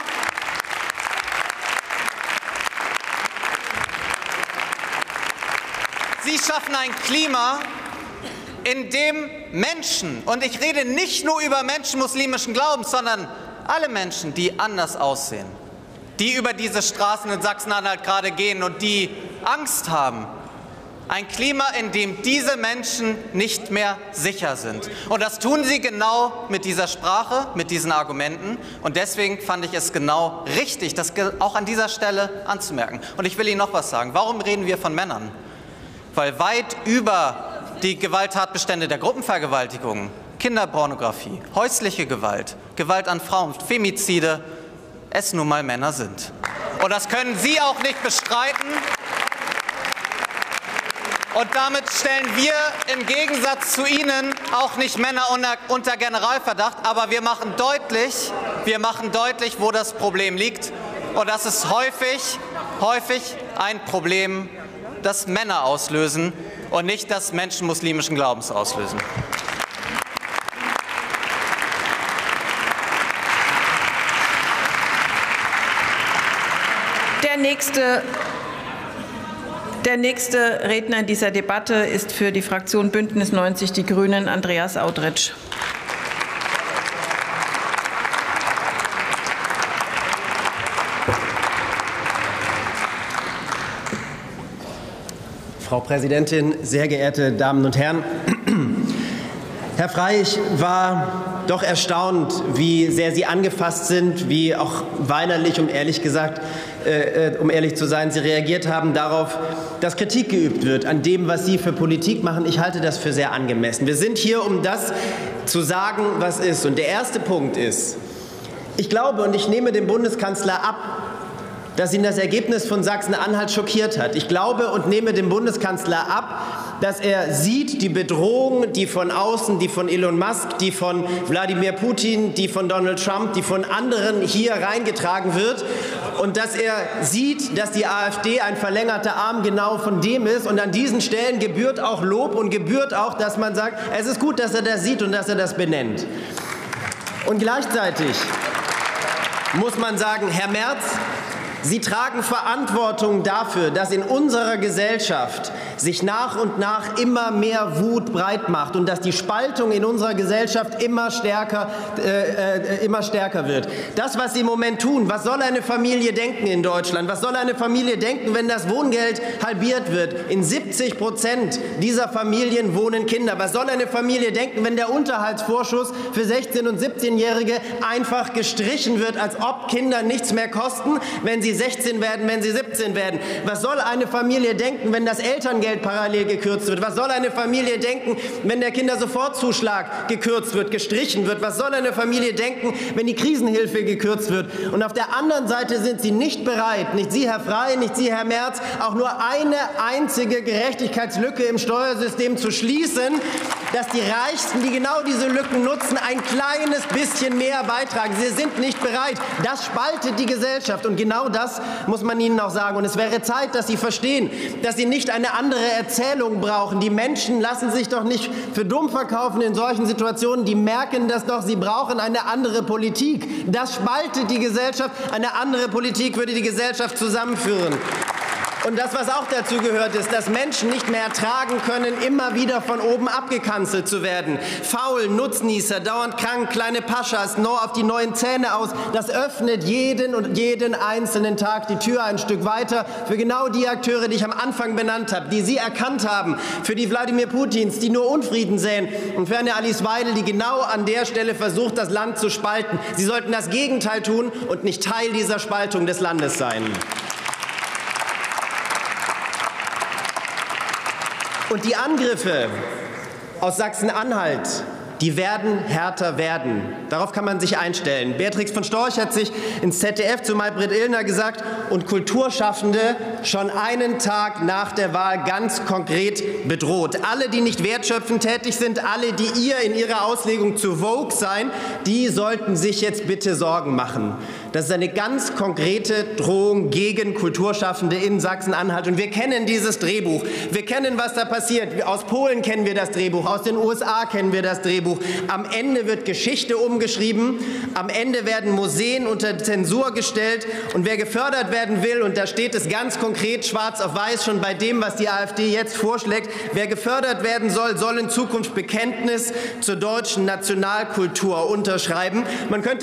in dem Menschen, und ich rede nicht nur über Menschen muslimischen Glaubens, sondern alle Menschen, die anders aussehen, die über diese Straßen in Sachsen-Anhalt gerade gehen und die Angst haben, ein Klima, in dem diese Menschen nicht mehr sicher sind. Und das tun sie genau mit dieser Sprache, mit diesen Argumenten. Und deswegen fand ich es genau richtig, das auch an dieser Stelle anzumerken. Und ich will Ihnen noch was sagen. Warum reden wir von Männern? Weil weit über die Gewalttatbestände der Gruppenvergewaltigungen, Kinderpornografie, häusliche Gewalt, Gewalt an Frauen, Femizide, es nun mal Männer sind. Und das können Sie auch nicht bestreiten. Und damit stellen wir im Gegensatz zu Ihnen auch nicht Männer unter Generalverdacht. Aber wir machen deutlich, wo das Problem liegt. Und das ist häufig ein Problem, das Männer auslösen und nicht das Menschen muslimischen Glaubens auslösen. Der nächste Redner in dieser Debatte ist für die Fraktion Bündnis 90 Die Grünen Andreas Audretsch. Frau Präsidentin, sehr geehrte Damen und Herren! Herr Frey, ich war doch erstaunt, wie sehr Sie angefasst sind, wie auch weinerlich, um ehrlich zu sein, Sie reagiert haben darauf, dass Kritik geübt wird an dem, was Sie für Politik machen. Ich halte das für sehr angemessen. Wir sind hier, um das zu sagen, was ist. Und der erste Punkt ist, ich glaube und ich nehme dem Bundeskanzler ab, dass ihn das Ergebnis von Sachsen-Anhalt schockiert hat. Ich glaube und nehme dem Bundeskanzler ab, dass er sieht, die Bedrohung, die von außen, die von Elon Musk, die von Wladimir Putin, die von Donald Trump, die von anderen hier reingetragen wird, und dass er sieht, dass die AfD ein verlängerter Arm genau von dem ist. Und an diesen Stellen gebührt auch Lob und gebührt auch, dass man sagt, es ist gut, dass er das sieht und dass er das benennt. Und gleichzeitig muss man sagen, Herr Merz, Sie tragen Verantwortung dafür, dass in unserer Gesellschaft sich nach und nach immer mehr Wut breit macht und dass die Spaltung in unserer Gesellschaft immer stärker wird. Das, was Sie im Moment tun, was soll eine Familie denken in Deutschland? Was soll eine Familie denken, wenn das Wohngeld halbiert wird? In 70% dieser Familien wohnen Kinder. Was soll eine Familie denken, wenn der Unterhaltsvorschuss für 16- und 17-Jährige einfach gestrichen wird, als ob Kinder nichts mehr kosten, wenn sie 16 werden, wenn sie 17 werden? Was soll eine Familie denken, wenn das Elterngeld parallel gekürzt wird? Was soll eine Familie denken, wenn der Kindersofortzuschlag gekürzt wird, gestrichen wird? Was soll eine Familie denken, wenn die Krisenhilfe gekürzt wird? Und auf der anderen Seite sind Sie nicht bereit, nicht Sie, Herr Frey, nicht Sie, Herr Merz, auch nur eine einzige Gerechtigkeitslücke im Steuersystem zu schließen, dass die Reichsten, die genau diese Lücken nutzen, ein kleines bisschen mehr beitragen. Sie sind nicht bereit. Das spaltet die Gesellschaft. Und genau das muss man Ihnen auch sagen. Und es wäre Zeit, dass Sie verstehen, dass Sie nicht eine andere Erzählung brauchen. Die Menschen lassen sich doch nicht für dumm verkaufen in solchen Situationen. Die merken das doch. Sie brauchen eine andere Politik. Das spaltet die Gesellschaft. Eine andere Politik würde die Gesellschaft zusammenführen. Und das, was auch dazu gehört, ist, dass Menschen nicht mehr ertragen können, immer wieder von oben abgekanzelt zu werden. Faul, Nutznießer, dauernd krank, kleine Paschas, nur auf die neuen Zähne aus. Das öffnet jeden einzelnen Tag die Tür ein Stück weiter für genau die Akteure, die ich am Anfang benannt habe, die Sie erkannt haben, für die Wladimir Putins, die nur Unfrieden säen, und für eine Alice Weidel, die genau an der Stelle versucht, das Land zu spalten. Sie sollten das Gegenteil tun und nicht Teil dieser Spaltung des Landes sein. Und die Angriffe aus Sachsen-Anhalt, die werden härter werden. Darauf kann man sich einstellen. Beatrix von Storch hat sich ins ZDF zu Maybrit Illner gesagt, und Kulturschaffende schon einen Tag nach der Wahl ganz konkret bedroht. Alle, die nicht wertschöpfend tätig sind, alle, die ihr in ihrer Auslegung zu Vogue seien, die sollten sich jetzt bitte Sorgen machen. Das ist eine ganz konkrete Drohung gegen Kulturschaffende in Sachsen-Anhalt. Und wir kennen dieses Drehbuch. Wir kennen, was da passiert. Aus Polen kennen wir das Drehbuch. Aus den USA kennen wir das Drehbuch. Am Ende wird Geschichte umgeschrieben. Am Ende werden Museen unter Zensur gestellt. Und wer gefördert werden will, und da steht es ganz konkret schwarz auf weiß schon bei dem, was die AfD jetzt vorschlägt, wer gefördert werden soll, soll in Zukunft Bekenntnis zur deutschen Nationalkultur unterschreiben. Man könnte